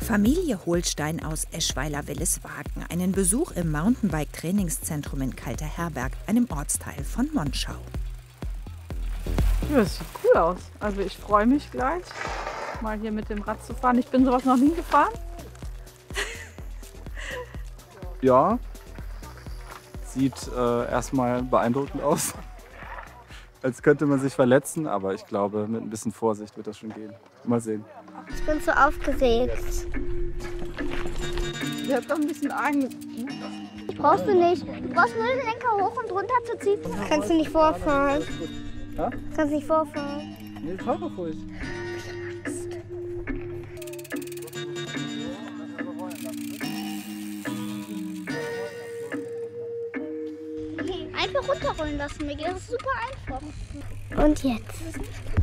Familie Holstein aus Eschweiler-Willeswagen. Einen Besuch im Mountainbike-Trainingszentrum in Kalterherberg, einem Ortsteil von Monschau. Ja, das sieht cool aus. Also ich freue mich gleich, mal hier mit dem Rad zu fahren. Ich bin sowas noch nie gefahren. Ja, sieht erstmal beeindruckend aus. Als könnte man sich verletzen, aber ich glaube, mit ein bisschen Vorsicht wird das schon gehen. Mal sehen. Ich bin so aufgeregt. Ich habe doch ein bisschen Angst. Brauchst du nicht. Du brauchst nur den Lenker hoch und runter zu ziehen. Kannst du nicht vorfahren. Ja? Kannst nicht vorfahren. Nee, fahr doch ruhig. Einfach runterrollen lassen. Mir geht das super einfach. Und jetzt?